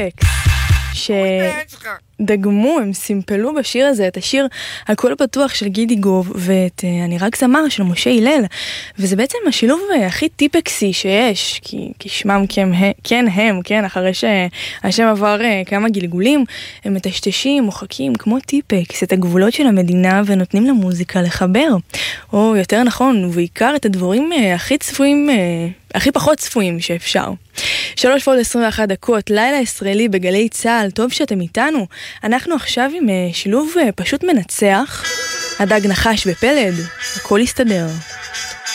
שדגמו, הם סימפלו בשיר הזה את השיר הכל פתוח של גידי גוב ואת אני רק זמר של משה הלל, וזה בעצם השילוב הכי טיפקסי שיש, כי שמם כן, אחרי שהשם עבר כמה גלגולים, הם מטשטשים, מוחקים כמו טיפקס את הגבולות של המדינה ונותנים למוזיקה לחבר, או יותר נכון, ובעיקר את הדברים הכי צפויים, הכי פחות צפויים שאפשר. 3:21, לילה ישראלי בגלי צהל, טוב שאתם איתנו. אנחנו עכשיו עם שילוב פשוט מנצח, הדג נחש ופלד, הכל יסתדר.